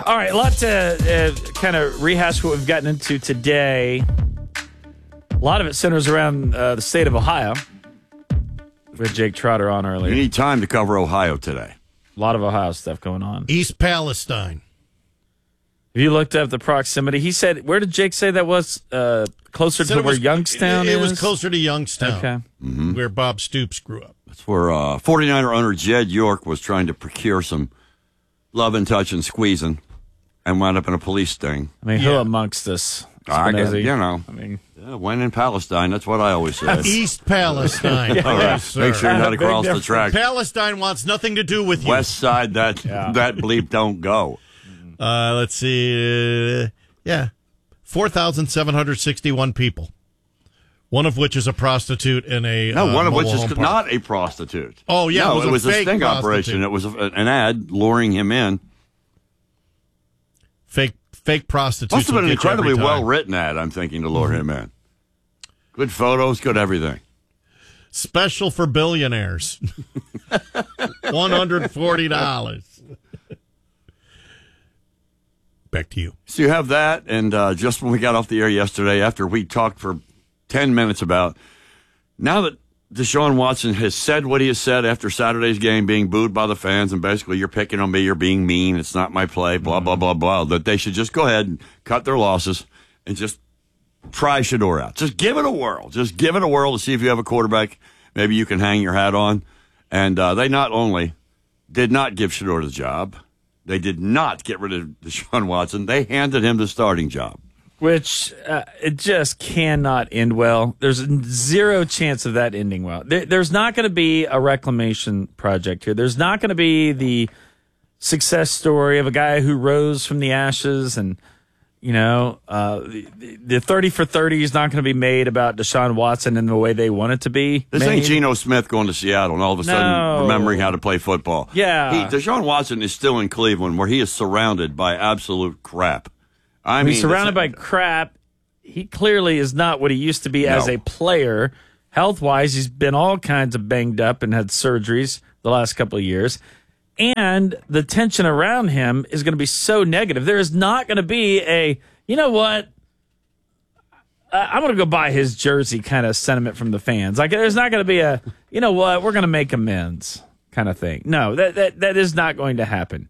All right, a lot to kind of rehash what we've gotten into today. A lot of it centers around the state of Ohio. We had Jake Trotter on earlier. You need time to cover Ohio today. A lot of Ohio stuff going on. East Palestine. Have you looked up the proximity? He said, where did Jake say that was? Closer to where Youngstown is? It was closer to Youngstown, okay. Where Bob Stoops grew up. That's where 49er owner Jed York was trying to procure some love and touch and squeezing and wound up in a police sting. I mean, who amongst us? I guess, when in Palestine, that's what I always say. East Palestine. All right, make sure you're not across the track. Palestine wants nothing to do with you. West side, that bleep don't go. Let's see. 4,761 people. One of which is a prostitute in a one of which is park. not a prostitute. Oh, yeah. No, it was a fake sting prostitute. operation. It was an ad luring him in. Fake prostitutes. Must have been an incredibly well-written ad, I'm thinking, to lure him in. Good photos, good everything. Special for billionaires. $140. Back to you. So you have that, and just when we got off the air yesterday, after we talked for 10 minutes about, now that Deshaun Watson has said what he has said after Saturday's game, being booed by the fans, and basically you're picking on me, you're being mean, it's not my play, blah, blah, blah, blah, that they should just go ahead and cut their losses and just try Shedeur out. Just give it a whirl. Just give it a whirl to see if you have a quarterback maybe you can hang your hat on. And they not only did not give Shedeur the job, they did not get rid of Deshaun Watson. They handed him the starting job. Which it just cannot end well. There's zero chance of that ending well. There's not going to be a reclamation project here. There's not going to be the success story of a guy who rose from the ashes, and the 30 for 30 is not going to be made about Deshaun Watson in the way they want it to be. This ain't Geno Smith going to Seattle and all of a sudden remembering how to play football. Yeah, Deshaun Watson is still in Cleveland, where he is surrounded by absolute crap. He's surrounded by crap. He clearly is not what he used to be as a player. Health-wise, he's been all kinds of banged up and had surgeries the last couple of years. And the tension around him is going to be so negative. There is not going to be a, you know what, I'm going to go buy his jersey kind of sentiment from the fans. Like, there's not going to be a, you know what, we're going to make amends kind of thing. No, that is not going to happen.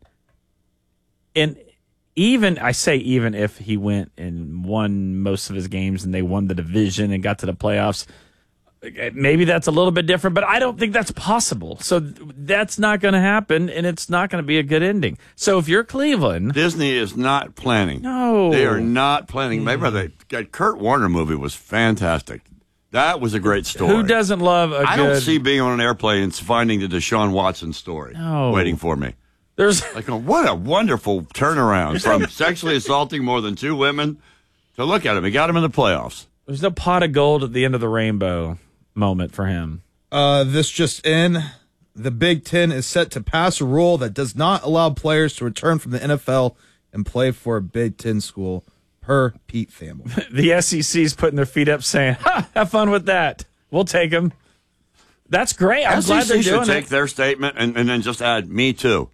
And even if he went and won most of his games and they won the division and got to the playoffs, maybe that's a little bit different, but I don't think that's possible. So that's not going to happen, and it's not going to be a good ending. So if you're Cleveland... Disney is not planning. No. They are not planning. Maybe that Kurt Warner movie was fantastic. That was a great story. Who doesn't love a I don't see being on an airplane and finding the Deshaun Watson story waiting for me. There's what a wonderful turnaround from sexually assaulting more than 2 women to look at him. He got him in the playoffs. There's no pot of gold at the end of the rainbow moment for him. This just in. The Big Ten is set to pass a rule that does not allow players to return from the NFL and play for a Big Ten school, per Pete Thamel. The SEC's putting their feet up saying, have fun with that. We'll take them. That's great. I'm glad they're doing should take their statement and then just add, me too.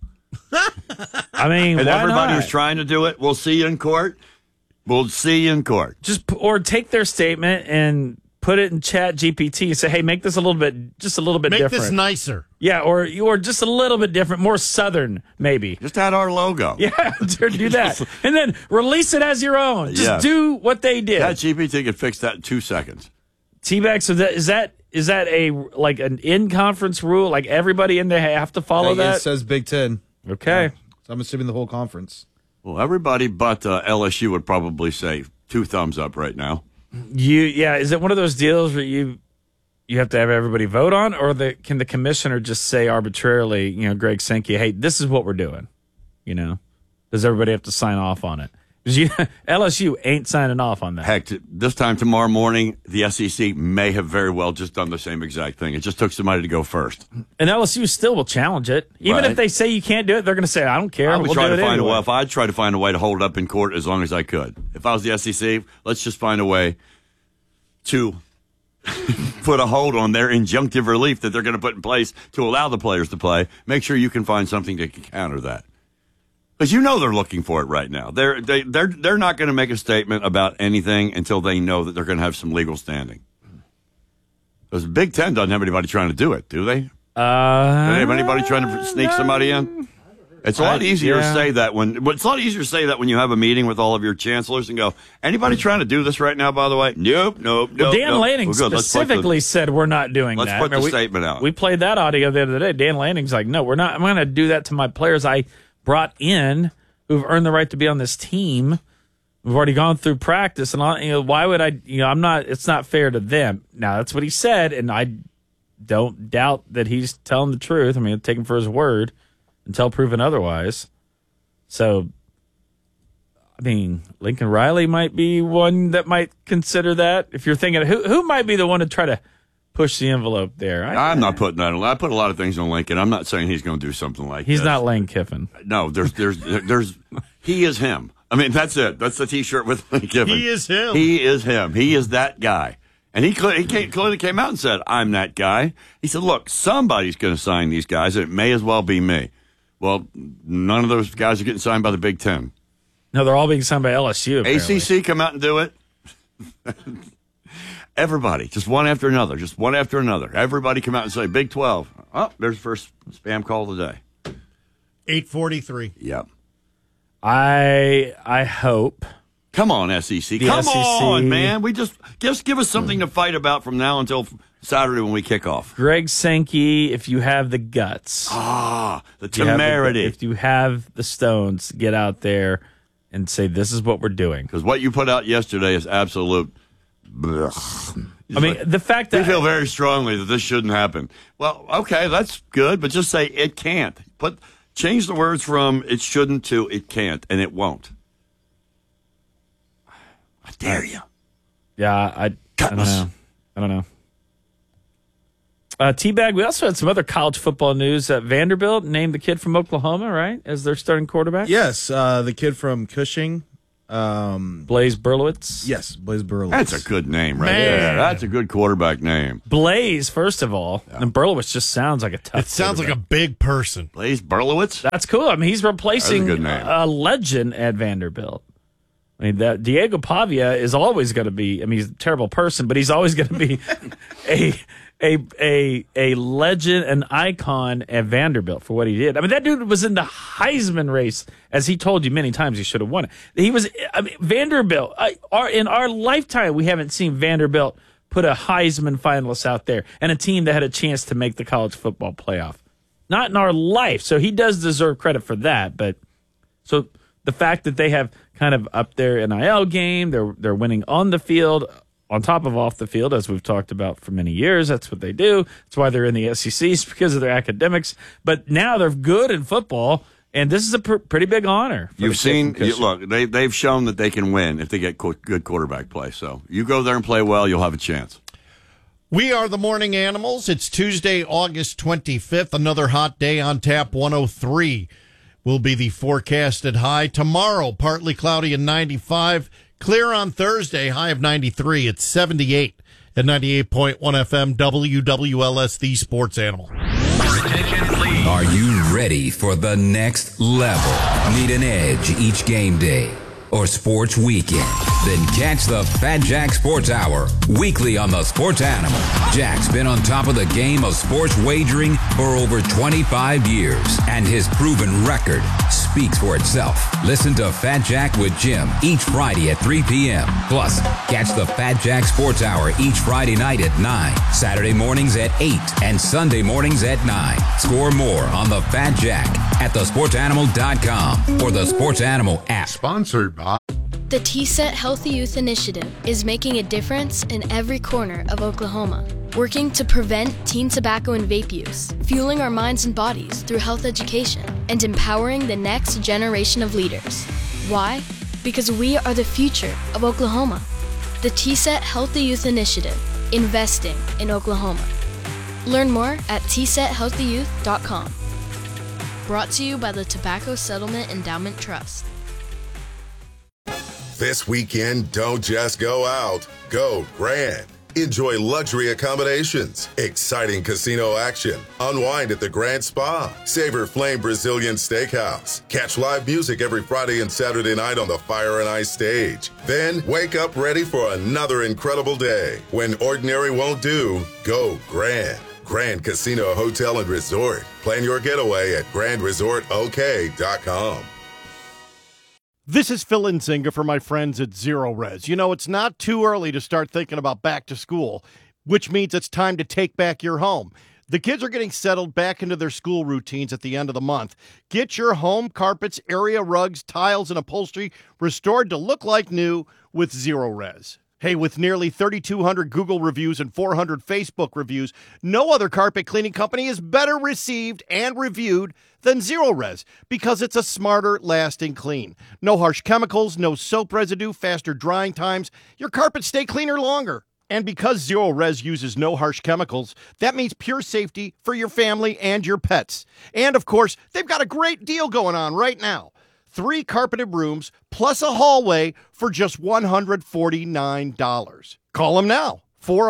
I mean, and why everybody not? who's trying to do it, we'll see you in court. We'll see you in court. Or take their statement and put it in Chat GPT and say, hey, make this a little bit different. Make this nicer. Yeah, or just a little bit different, more Southern, maybe. Just add our logo. Yeah, do that. And then release it as your own. Just do what they did. Chat GPT could fix that in 2 seconds. T-Bag, so is that a like an in-conference rule? Like everybody in there have to follow that? It says Big Ten. Okay. Yeah. So I'm assuming the whole conference. Well, everybody but LSU would probably say 2 thumbs up right now. Is it one of those deals where you have to have everybody vote on, or can the commissioner just say arbitrarily, Greg Sankey, hey, this is what we're doing? Does everybody have to sign off on it? Because LSU ain't signing off on that. Heck, this time tomorrow morning, the SEC may have very well just done the same exact thing. It just took somebody to go first. And LSU still will challenge it. Even if they say you can't do it, they're going to say, I don't care. If I'd try to find a way to hold it up in court as long as I could. If I was the SEC, let's just find a way to put a hold on their injunctive relief that they're going to put in place to allow the players to play. Make sure you can find something to counter that. Because you know they're looking for it right now. They're not going to make a statement about anything until they know that they're going to have some legal standing. Because the Big Ten doesn't have anybody trying to do it, do they? Do they have anybody trying to sneak somebody in? It's a lot easier to say that when you have a meeting with all of your chancellors and go, anybody trying to do this right now, by the way? Nope. Well, Dan Lanning specifically said we're not doing that. Let's put the statement out. We played that audio the other day. Dan Lanning's like, no, we're not. I'm going to do that to my players I brought in who've earned the right to be on this team. We've already gone through practice, and why would I? I'm not. It's not fair to them. Now that's what he said, and I don't doubt that he's telling the truth. I mean, I'll take him for his word until proven otherwise. So, I mean, Lincoln Riley might be one that might consider that. If you're thinking, who might be the one to try to push the envelope there? I'm not putting that on. I put a lot of things on Lincoln. I'm not saying he's going to do something like he's this. Not Lane Kiffin. No, there's he is him. I mean, that's it. That's the T-shirt with Lane Kiffin. He is him. He is him. He is that guy. And he clearly came out and said, I'm that guy. He said, look, somebody's going to sign these guys, and it may as well be me. Well, none of those guys are getting signed by the Big Ten. No, they're all being signed by LSU, apparently. ACC, come out and do it. Everybody, just one after another. Everybody come out and say, Big 12. Oh, there's the first spam call of the day. 8:43. Yep. I hope. Come on, SEC. Come on, man. We just give us something to fight about from now until Saturday when we kick off. Greg Sankey, if you have the guts. The temerity. If you have the stones, get out there and say, this is what we're doing. Because what you put out yesterday is absolute. Blech. I mean, the fact that we feel very strongly that this shouldn't happen. Well, okay, that's good, but just say it can't. Change the words from it shouldn't to it can't, and it won't. I dare you. Yeah, I don't know. Teabag, we also had some other college football news. Vanderbilt named the kid from Oklahoma, right, as their starting quarterback? Yes, the kid from Cushing. Blaze Berlowitz? Yes, Blaze Berlowitz. That's a good name right there. That's a good quarterback name. Blaze, first of all. Yeah. And Berlowitz just sounds like a tough It sounds like a big person. Blaze Berlowitz? That's cool. I mean, he's replacing a legend at Vanderbilt. I mean, that Diego Pavia is always going to be, I mean, he's a terrible person, but he's always going to be a legend, an icon at Vanderbilt for what he did. I mean, that dude was in the Heisman race, as he told you many times he should have won it. He was, I mean, Vanderbilt, in our lifetime, we haven't seen Vanderbilt put a Heisman finalist out there and a team that had a chance to make the college football playoff. Not in our life. So he does deserve credit for that. But so the fact that they have kind of up their NIL game, they're winning on the field, on top of off the field, as we've talked about for many years. That's what they do. That's why they're in the SEC, because of their academics. But now they're good in football, and this is a pretty big honor. You've seen, look, they've shown that they can win if they get good quarterback play. So you go there and play well, you'll have a chance. We are the Morning Animals. It's Tuesday, August 25th. Another hot day on tap. 103 will be the forecasted high. Tomorrow, partly cloudy and 95. Clear on Thursday, high of 93. It's 78 at 98.1 FM, WWLS, the Sports Animal. Attention, please. Are you ready for the next level? Need an edge each game day or sports weekend? Then catch the Fat Jack Sports Hour weekly on the Sports Animal. Jack's been on top of the game of sports wagering for over 25 years, and his proven record speaks for itself. Listen to Fat Jack with Jim each Friday at 3 p.m. Plus, catch the Fat Jack Sports Hour each Friday night at 9, Saturday mornings at 8, and Sunday mornings at 9. Score more on the Fat Jack at thesportsanimal.com or the Sports Animal app. Sponsored by the T-Set Healthy Youth Initiative is making a difference in every corner of Oklahoma, working to prevent teen tobacco and vape use, fueling our minds and bodies through health education, and empowering the next generation of leaders. Why? Because we are the future of Oklahoma. The T-Set Healthy Youth Initiative, investing in Oklahoma. Learn more at tsethealthyyouth.com. Brought to you by the Tobacco Settlement Endowment Trust. This weekend, don't just go out. Go grand. Enjoy luxury accommodations, exciting casino action, unwind at the Grand Spa, savor Flame Brazilian Steakhouse, catch live music every Friday and Saturday night on the Fire and Ice stage. Then wake up ready for another incredible day. When ordinary won't do, go grand. Grand Casino Hotel and Resort. Plan your getaway at grandresortok.com. This is Phil Nzinga for my friends at Zero Res. You know, it's not too early to start thinking about back to school, which means it's time to take back your home. The kids are getting settled back into their school routines at the end of the month. Get your home carpets, area rugs, tiles, and upholstery restored to look like new with Zero Res. Hey, with nearly 3,200 Google reviews and 400 Facebook reviews, no other carpet cleaning company is better received and reviewed than Zero Res because it's a smarter, lasting clean. No harsh chemicals, no soap residue, faster drying times. Your carpets stay cleaner longer. And because Zero Res uses no harsh chemicals, that means pure safety for your family and your pets. And, of course, they've got a great deal going on right now. 3 carpeted rooms plus a hallway for just $149. Call them now,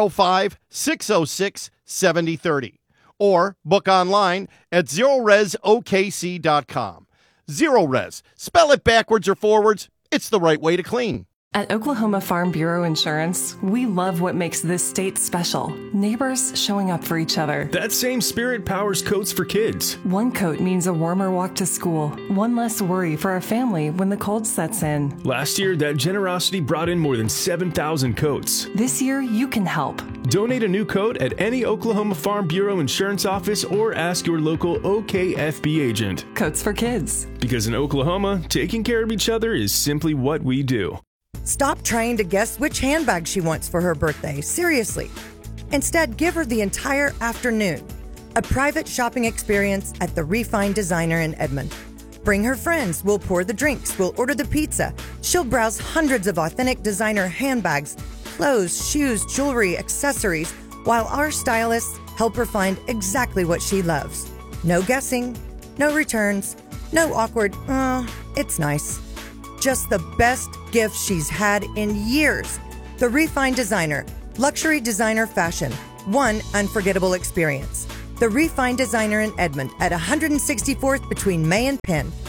405-606-7030. Or book online at ZeroResOKC.com. Zero Res. Spell it backwards or forwards. It's the right way to clean. At Oklahoma Farm Bureau Insurance, we love what makes this state special. Neighbors showing up for each other. That same spirit powers Coats for Kids. One coat means a warmer walk to school, one less worry for our family when the cold sets in. Last year, that generosity brought in more than 7,000 coats. This year, you can help. Donate a new coat at any Oklahoma Farm Bureau Insurance office or ask your local OKFB agent. Coats for Kids. Because in Oklahoma, taking care of each other is simply what we do. Stop trying to guess which handbag she wants for her birthday. Seriously. Instead, give her the entire afternoon. A private shopping experience at the Refined Designer in Edmond. Bring her friends. We'll pour the drinks. We'll order the pizza. She'll browse hundreds of authentic designer handbags, clothes, shoes, jewelry, accessories, while our stylists help her find exactly what she loves. No guessing, no returns, no awkward, it's nice. Just the best gift she's had in years. The Refined Designer, luxury designer fashion, one unforgettable experience. The Refined Designer in Edmond at 164th between May and Penn.